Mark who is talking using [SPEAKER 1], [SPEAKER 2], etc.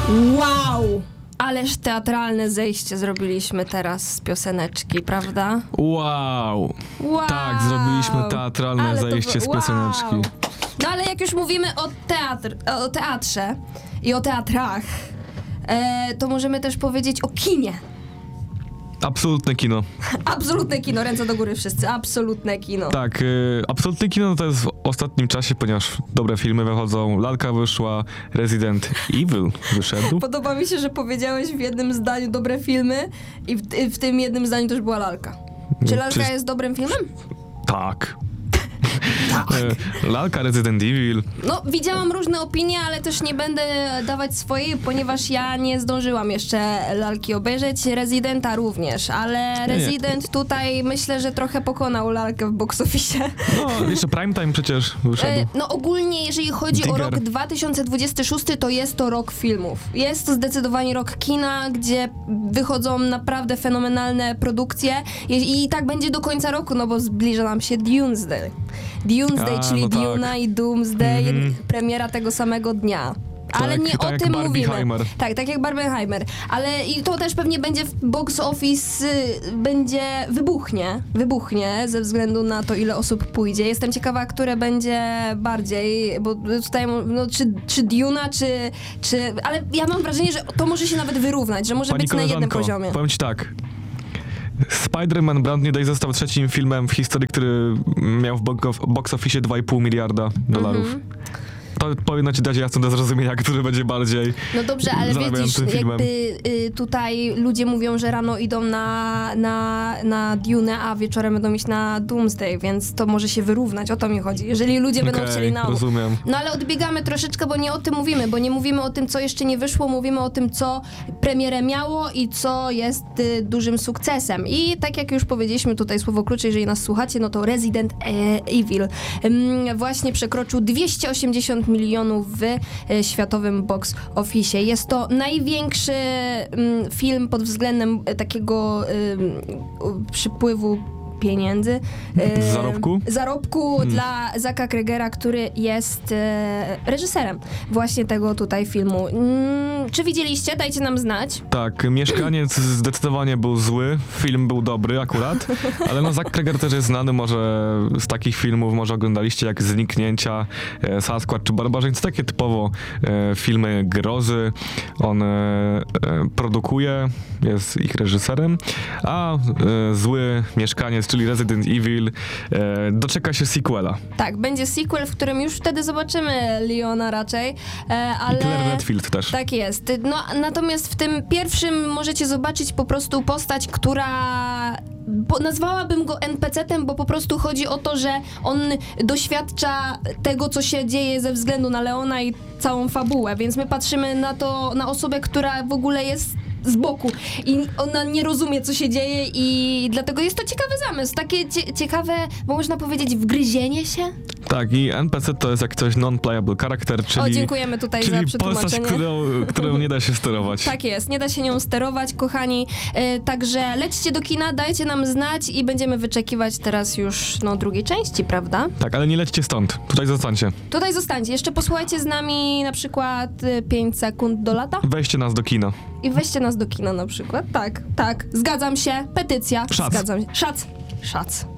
[SPEAKER 1] Wow! Ależ teatralne zejście zrobiliśmy teraz z pioseneczki, prawda?
[SPEAKER 2] Wow! Tak, zrobiliśmy teatralne
[SPEAKER 1] Ale to
[SPEAKER 2] zejście z pioseneczki.
[SPEAKER 1] Wow. No ale jak już mówimy o teatrze i o teatrach, to możemy też powiedzieć o kinie.
[SPEAKER 2] Absolutne kino.
[SPEAKER 1] Absolutne kino, ręce do góry wszyscy, absolutne kino.
[SPEAKER 2] Tak, absolutne kino to jest w ostatnim czasie, ponieważ dobre filmy wychodzą. Lalka wyszła, Resident Evil wyszedł.
[SPEAKER 1] Podoba mi się, że powiedziałeś w jednym zdaniu dobre filmy i w tym jednym zdaniu też była Lalka. Czy Lalka jest dobrym filmem?
[SPEAKER 2] Tak. Lalka, Resident Evil.
[SPEAKER 1] No, widziałam różne opinie, ale też nie będę dawać swojej, ponieważ ja nie zdążyłam jeszcze Lalki obejrzeć, Residenta również, ale Resident tutaj myślę, że trochę pokonał Lalkę w box office.
[SPEAKER 2] No, jeszcze Primetime przecież wyszedł.
[SPEAKER 1] No ogólnie, jeżeli chodzi o rok 2026, to jest to rok filmów. Jest to zdecydowanie rok kina, gdzie wychodzą naprawdę fenomenalne produkcje i tak będzie do końca roku, no bo zbliża nam się Doomsday, czyli
[SPEAKER 2] no tak.
[SPEAKER 1] Duna i Doomsday, premiera tego samego dnia. Ale
[SPEAKER 2] Tak,
[SPEAKER 1] nie
[SPEAKER 2] tak
[SPEAKER 1] o
[SPEAKER 2] jak
[SPEAKER 1] tym mówimy.
[SPEAKER 2] Barbieheimer.
[SPEAKER 1] Tak jak Barbieheimer. Ale i to też pewnie będzie w box office, wybuchnie ze względu na to, ile osób pójdzie. Jestem ciekawa, które będzie bardziej, bo tutaj, no, czy Duna, czy... Ale ja mam wrażenie, że to może się nawet wyrównać, że może
[SPEAKER 2] Pani
[SPEAKER 1] być na jednym
[SPEAKER 2] koleżanko,
[SPEAKER 1] poziomie.
[SPEAKER 2] powiem ci tak. Spider-Man Brand New Day został trzecim filmem w historii, który miał w box office 2,5 miliarda dolarów. To powinno ci dać jasno do zrozumienia, który będzie bardziej
[SPEAKER 1] No dobrze, ale widzisz, jakby tutaj ludzie mówią, że rano idą na Dune, a wieczorem będą iść na Doomsday, więc to może się wyrównać, o to mi chodzi. Jeżeli ludzie będą chcieli na obu.
[SPEAKER 2] Rozumiem.
[SPEAKER 1] No ale odbiegamy troszeczkę, bo nie o tym mówimy, bo nie mówimy o tym, co jeszcze nie wyszło, mówimy o tym, co premierę miało i co jest dużym sukcesem. I tak jak już powiedzieliśmy tutaj słowo klucze, jeżeli nas słuchacie, no to Resident Evil właśnie przekroczył 280 milionów w światowym box office. Jest to największy film pod względem takiego przypływu pieniędzy. Zarobku dla Zacka Krygera, który jest reżyserem właśnie tego tutaj filmu. Czy widzieliście? Dajcie nam znać.
[SPEAKER 2] Tak, Mieszkaniec zdecydowanie był zły, film był dobry akurat, ale no Zack Kryger też jest znany, może z takich filmów, może oglądaliście jak Zniknięcia, Sasquatch czy Barbarzyńcy, takie typowo filmy grozy. On produkuje, jest ich reżyserem, a zły Mieszkaniec, czyli Resident Evil, doczeka się sequela.
[SPEAKER 1] Tak, będzie sequel, w którym już wtedy zobaczymy Leona raczej, ale...
[SPEAKER 2] I Claire Redfield też.
[SPEAKER 1] Tak jest. No, natomiast w tym pierwszym możecie zobaczyć po prostu postać, która... nazwałabym go NPC-tem, bo po prostu chodzi o to, że on doświadcza tego, co się dzieje ze względu na Leona i całą fabułę, więc my patrzymy na osobę, która w ogóle jest z boku i ona nie rozumie, co się dzieje i dlatego jest to ciekawy zamysł, takie ciekawe, bo można powiedzieć, wgryzienie się.
[SPEAKER 2] Tak, i NPC to jest jak coś non-playable character, czyli...
[SPEAKER 1] dziękujemy tutaj za przetłumaczenie.
[SPEAKER 2] Postać, którą nie da się sterować.
[SPEAKER 1] Tak jest, nie da się nią sterować, kochani, także lećcie do kina, dajcie nam znać i będziemy wyczekiwać teraz już, drugiej części, prawda?
[SPEAKER 2] Tak, ale nie lećcie stąd, tutaj zostańcie.
[SPEAKER 1] Tutaj zostańcie, jeszcze posłuchajcie z nami na przykład 5 sekund do lata.
[SPEAKER 2] Weźcie nas do kina.
[SPEAKER 1] I weźcie nas do kina na przykład. Tak, zgadzam się. Petycja.
[SPEAKER 2] Szac.
[SPEAKER 1] Zgadzam się. Szac.